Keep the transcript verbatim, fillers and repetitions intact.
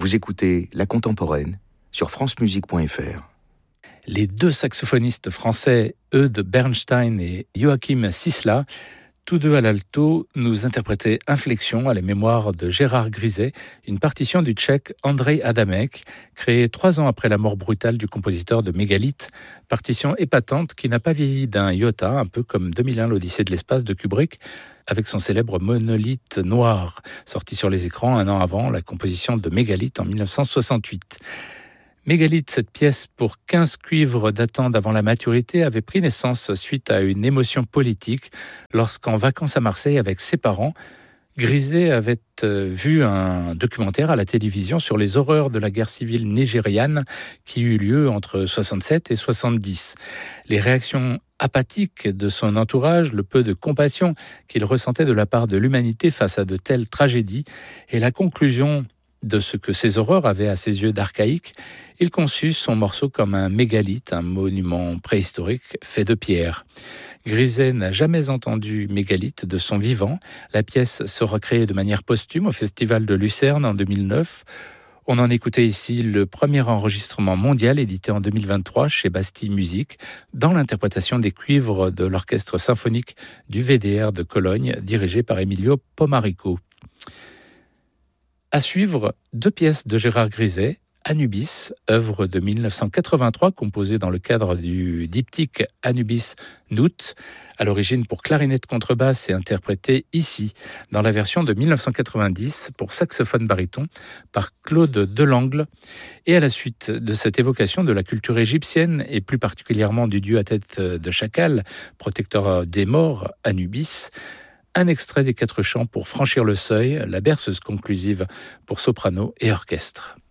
Vous écoutez La Contemporaine sur france musique point f r. Les deux saxophonistes français Eudes Bernstein et Joachim Sisla, tous deux à l'alto, nous interprétaient Inflexion à la mémoire de Gérard Grizet, une partition du tchèque Andrej Adamek, créée trois ans après la mort brutale du compositeur de Mégalithe, partition épatante qui n'a pas vieilli d'un iota, un peu comme deux mille un l'Odyssée de l'espace de Kubrick, avec son célèbre monolithe noir, sorti sur les écrans un an avant la composition de Mégalithe en dix-neuf cent soixante-huit. Mégalithe, cette pièce pour quinze cuivres datant d'avant la maturité, avait pris naissance suite à une émotion politique lorsqu'en vacances à Marseille avec ses parents, Grizet avait vu un documentaire à la télévision sur les horreurs de la guerre civile nigériane qui eut lieu entre soixante-sept et soixante-dix. Les réactions apathiques de son entourage, le peu de compassion qu'il ressentait de la part de l'humanité face à de telles tragédies et la conclusion de ce que ces horreurs avaient à ses yeux d'archaïque, il conçut son morceau comme un mégalithe, un monument préhistorique fait de pierre. Grizet n'a jamais entendu Mégalithe de son vivant. La pièce sera créée de manière posthume au Festival de Lucerne en deux mille neuf. On en écoutait ici le premier enregistrement mondial édité en deux mille vingt-trois chez Bastille Musique, dans l'interprétation des cuivres de l'Orchestre symphonique du V D R de Cologne, dirigé par Emilio Pomarico. À suivre, deux pièces de Gérard Grizet, Anubis, œuvre de dix-neuf cent quatre-vingt-trois, composée dans le cadre du diptyque Anubis Noot, à l'origine pour clarinette contrebasse et interprétée ici, dans la version de dix-neuf cent quatre-vingt-dix, pour saxophone baryton, par Claude Delangle, et à la suite de cette évocation de la culture égyptienne, et plus particulièrement du dieu à tête de chacal, protecteur des morts, Anubis, un extrait des quatre chants pour franchir le seuil, la berceuse conclusive pour soprano et orchestre.